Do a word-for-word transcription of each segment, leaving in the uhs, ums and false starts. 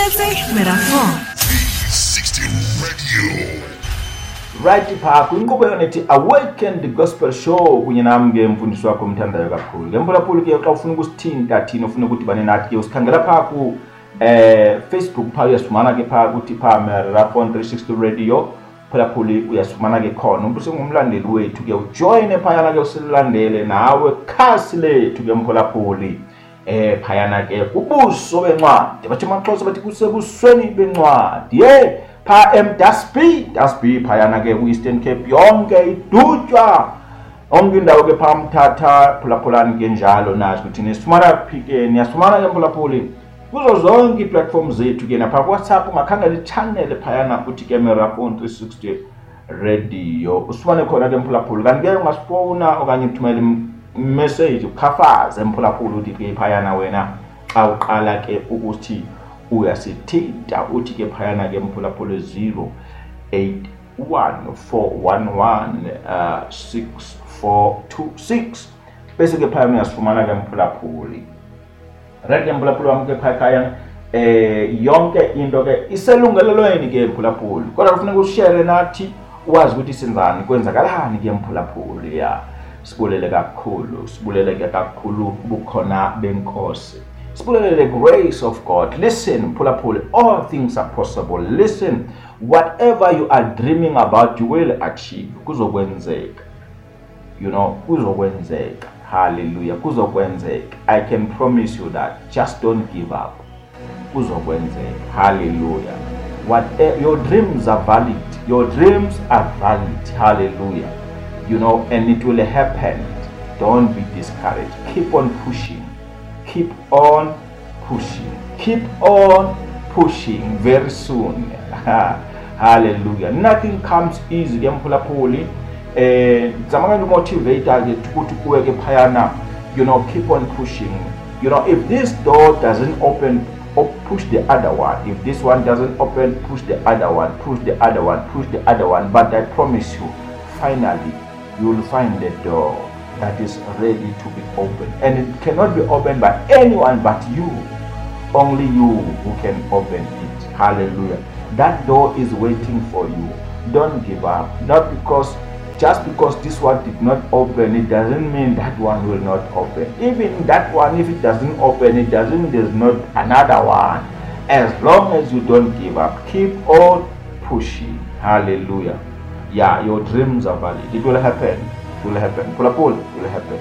Motse Metaphor sixteen Radio. Right pa kwinqubo yonethi Awaken the Gospel Show kunye nami ke mfundisi wakho umthandayo kakhulu. Ngempolaphuli ke xa ufuna ukusithinta thina ufuna ukuthi bane nathi ke usikhangela pha ku eh Facebook pha uyasifumana ke pha ukuthi pha Marathon three sixty Radio. Phulaphuli uyasifumana ke khona umuntu sengumlandeli wethu ke ujoin ephayana ke usilandele nawe khasi lethu ke mphulaphuli. Eh phayana ke ubuso bencwadi bathi maxhosa bathi kusebusweni bencwadi hey pha emDasby Dasby phayana ke uEastern Cape yonke idutywa onke indawo ke pha mthatha phulaphulani ke njalo nazi ukuthi nisifumana phike niyasifumana ke mphulaphuli kuzo zonke iplatforms zethu ke napha ku WhatsApp ungakhangela ichannel phayana ukuthi ke Marathon three sixty Radio usifumane khona ke mphulaphuli kanti ke ungasifona okanye uthumele message ukhafaze mphulaphuli uthi ke phayana wena xa uqala ke ukuthi uyasithinta uthi ke phayana ke mphulaphuli zero eight one four one one six four two six bese ke phayana uyasifumana ke mphulaphuli right ke mphulaphuli wami ke phayana eh yonke into ke iselungelelweni ke mphulaphuli kodwa kufanele ushare nathi wazi ukuthi senzani kwenzakalani ke mphulaphuli ya sibulele kakhulu sibulele ke kakhulu bukhona benkosi sibulele the grace of God. Listen mphulaphuli, all things are possible. Listen, whatever you are dreaming about you will achieve. Kuzokwenzeka, you know, kuzokwenzeka. Hallelujah, kuzokwenzeka. I can promise you that. Just don't give up. Kuzokwenzeka. Hallelujah. What your dreams are valid. Your dreams are valid. Hallelujah. You know, and it will happen. Don't be discouraged. Keep on pushing. Keep on pushing. Keep on pushing very soon. Hallelujah. Nothing comes easy. Mphulaphuli. Eh, zamanga motivator ukuthi kuweke phayana. You know, keep on pushing. You know, if this door doesn't open, or push the other one. If this one doesn't open, push the other one. Push the other one. Push the other one. But I promise you, finally, you will find the door that is ready to be opened, and it cannot be opened by anyone but you. Only you who can open it. Hallelujah. That door is waiting for you. Don't give up. Not because just because this one did not open, it doesn't mean that one will not open. Even that one, if it doesn't open, it doesn't there's not another one. As long as you don't give up, keep on pushing. Hallelujah. Yeah, your dreams are valid. It will happen. It will happen. Phulaphuli, it will happen.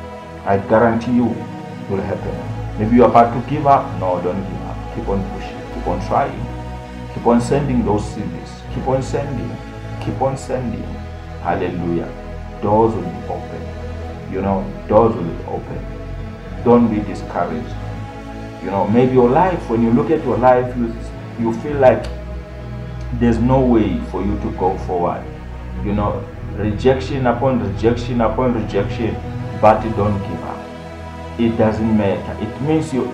I guarantee you, it will happen. Maybe you're about to give up. No, don't give up. Keep on pushing. Keep on trying. Keep on sending those C Vs. Keep on sending. Keep on sending. Hallelujah. Doors will be open. You know, doors will be open. Don't be discouraged. You know, maybe your life, when you look at your life, you, you feel like there's no way for you to go forward. You know, rejection upon rejection upon rejection, but you don't give up. It doesn't matter. It means you,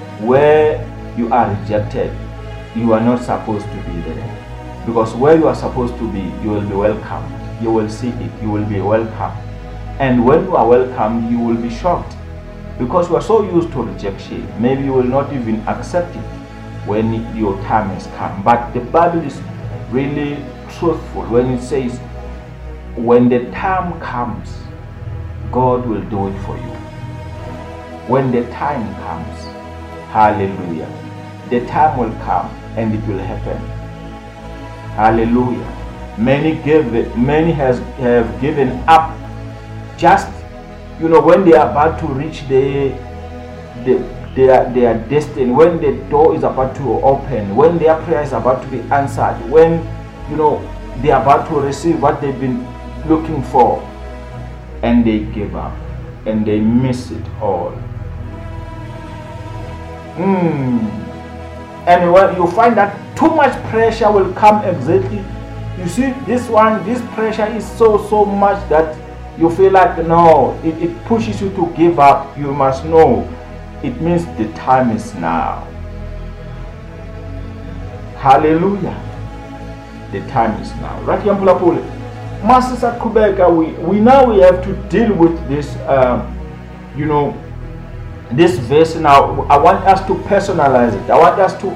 where you are rejected, you are not supposed to be there. Because where you are supposed to be, you will be welcomed. You will see it. You will be welcomed. And when you are welcomed, you will be shocked. Because you are so used to rejection, maybe you will not even accept it when your time has come. But the Bible is really truthful when it says, when the time comes, God will do it for you. When the time comes, hallelujah, the time will come and it will happen. Hallelujah. Many give it, many has have given up just, you know, when they are about to reach the, the their their destiny, when the door is about to open, when their prayer is about to be answered, when, you know, they are about to receive what they've been looking for, and they give up and they miss it all. Mm. And when you find that too much pressure will come exactly, you see this one, this pressure is so so much that you feel like no, it, it pushes you to give up. You must know it means the time is now. Hallelujah. The time is now. Right here, mphulaphuli. Master Kubeka, we, we now we have to deal with this, um, you know, this verse now. I want us to personalize it. I want us to